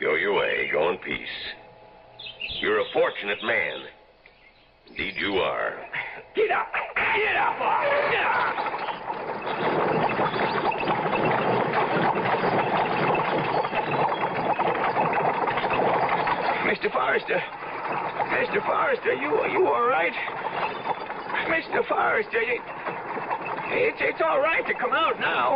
Go your way. Go in peace. You're a fortunate man. Indeed you are. Get up! Get up! Get up! Mr. Forrester. Mr. Forrester, you all right? Mr. Forrester, it's all right to come out now.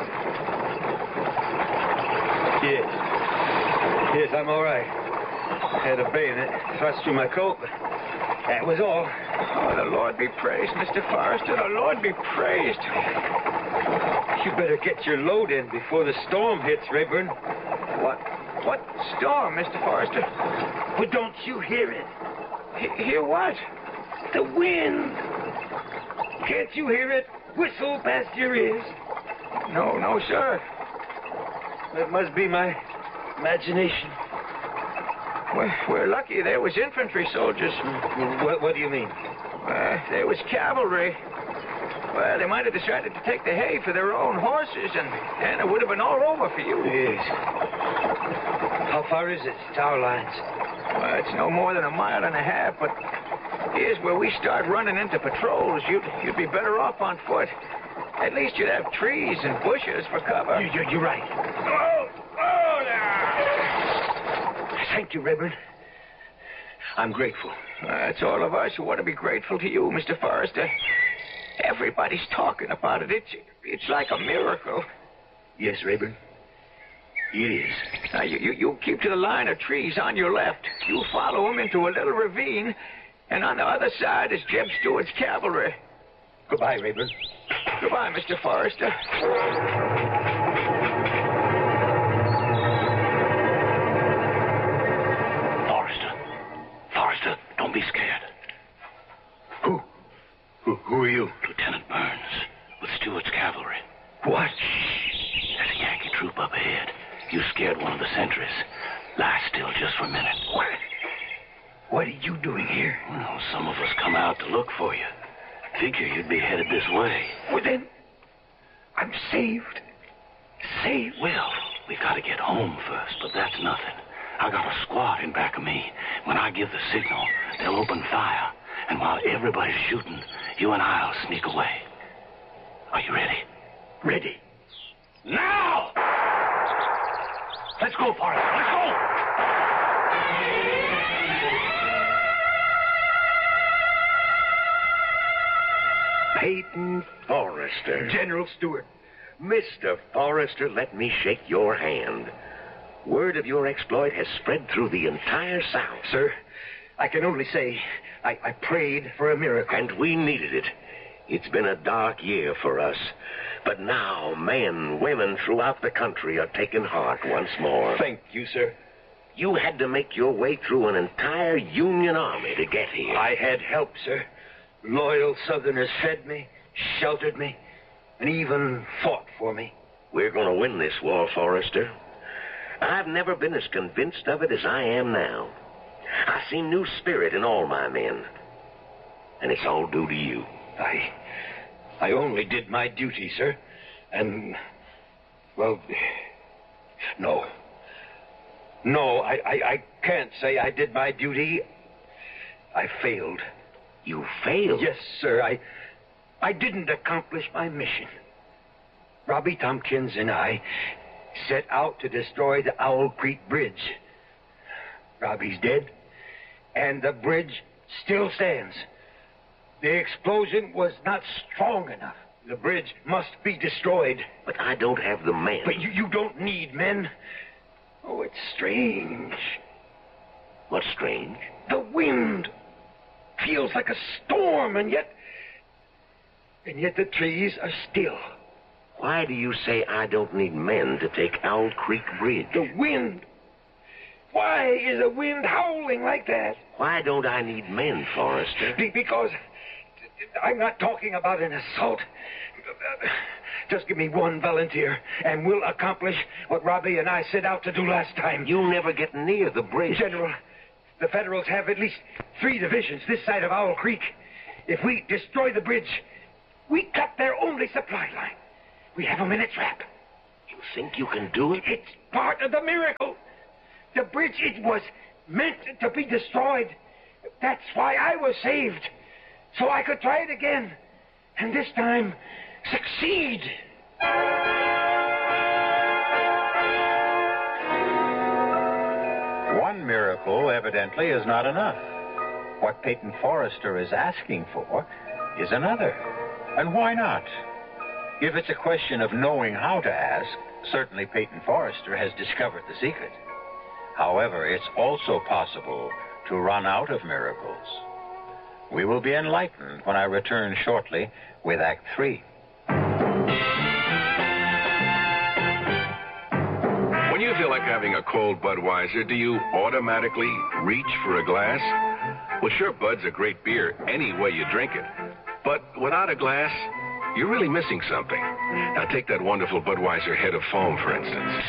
Yes, I'm all right. Had a bayonet thrust through my coat, but that was all. Oh, the Lord be praised, Mr. Forrester. The Lord be praised. You better get your load in before the storm hits, Rayburn. What storm, Mr. Forrester? But don't you hear it? Hear what? The wind. Can't you hear it whistle past your ears? No, sir. That must be my imagination. We're lucky there was infantry soldiers. What do you mean? There was cavalry. Well, they might have decided to take the hay for their own horses, and it would have been all over for you. Yes. How far is it to our lines? Well, it's no more than 1.5 miles, but here's where we start running into patrols. You'd be better off on foot. At least you'd have trees and bushes for cover. You're right. Oh, now! Thank you, Rayburn. I'm grateful. It's all of us who want to be grateful to you, Mr. Forrester. Everybody's talking about it. It's like a miracle. Yes, Rayburn. It is. Now, you keep to the line of trees on your left. You follow them into a little ravine, and on the other side is Jeb Stewart's cavalry. Goodbye, Rayburn. Goodbye, Mr. Forrester. Forrester, don't be scared. Who are you? Lieutenant Burns, with Stewart's cavalry. What? There's a Yankee troop up ahead. You scared one of the sentries. Lie still just for a minute. What are you doing here? Well, some of us come out to look for you. Figure you'd be headed this way. Well, then, I'm saved. Saved? Well, we got to get home first, but that's nothing. I got a squad in back of me. When I give the signal, they'll open fire. And while everybody's shooting, you and I'll sneak away. Are you ready? Ready. Now! Let's go, Forrester. Let's go! Peyton Forrester. General Stewart. Mr. Forrester, let me shake your hand. Word of your exploit has spread through the entire South. Sir, I can only say I prayed for a miracle. And we needed it. It's been a dark year for us. But now men, women throughout the country are taking heart once more. Thank you, sir. You had to make your way through an entire Union army to get here. I had help, sir. Loyal Southerners fed me, sheltered me, and even fought for me. We're going to win this war, Forrester. I've never been as convinced of it as I am now. I see new spirit in all my men. And it's all due to you. I only did my duty, sir. And, well, no. No, I can't say I did my duty. I failed. You failed? Yes, sir. I didn't accomplish my mission. Robbie Tompkins and I set out to destroy the Owl Creek Bridge. Robbie's dead, and the bridge still stands. The explosion was not strong enough. The bridge must be destroyed. But I don't have the men. But you don't need men. Oh, it's strange. What's strange? The wind feels like a storm, and yet the trees are still. Why do you say I don't need men to take Owl Creek Bridge? The wind. Why is the wind howling like that? Why don't I need men, Forrester? Because I'm not talking about an assault. Just give me one volunteer, and we'll accomplish what Robbie and I set out to do last time. You'll never get near the bridge. General, the Federals have at least 3 divisions this side of Owl Creek. If we destroy the bridge, we cut their only supply line. We have them in a trap. You think you can do it? It's part of the miracle. The bridge, it was meant to be destroyed. That's why I was saved. So I could try it again. And this time, succeed. One miracle, evidently, is not enough. What Peyton Forrester is asking for is another. And why not? If it's a question of knowing how to ask, certainly Peyton Forrester has discovered the secret. However, it's also possible to run out of miracles. We will be enlightened when I return shortly with Act 3. When you feel like having a cold Budweiser, do you automatically reach for a glass? Well, sure, Bud's a great beer any way you drink it. But without a glass, you're really missing something. Now, take that wonderful Budweiser head of foam, for instance.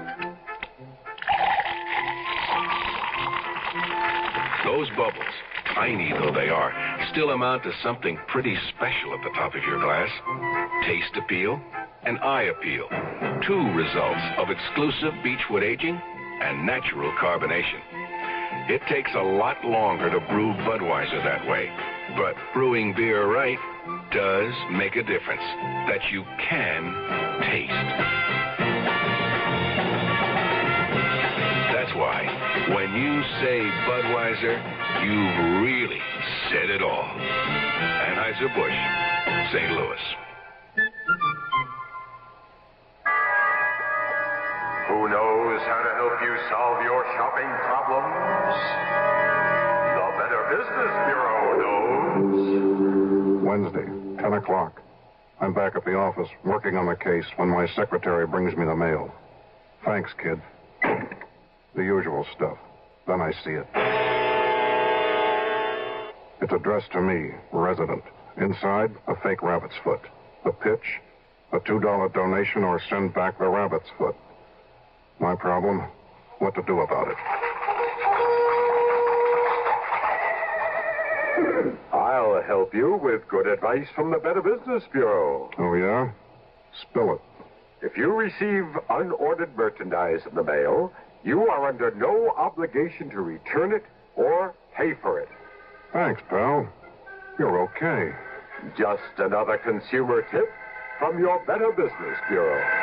Those bubbles, tiny though they are, still amount to something pretty special at the top of your glass. Taste appeal and eye appeal. Two results of exclusive Beechwood aging and natural carbonation. It takes a lot longer to brew Budweiser that way, but brewing beer right does make a difference that you can taste. That's why when you say Budweiser, you've really said it all. Anheuser-Busch, St. Louis. Who knows how to help you solve your shopping problems? The Better Business Bureau knows. Wednesday, 10 o'clock. I'm back at the office working on the case when my secretary brings me the mail. Thanks, kid. The usual stuff. Then I see it. It's addressed to me, resident. Inside, a fake rabbit's foot. The pitch, a $2 donation or send back the rabbit's foot. My problem, what to do about it. I'll help you with good advice from the Better Business Bureau. Oh, yeah? Spill it. If you receive unordered merchandise in the mail, you are under no obligation to return it or pay for it. Thanks, pal. You're okay. Just another consumer tip from your Better Business Bureau.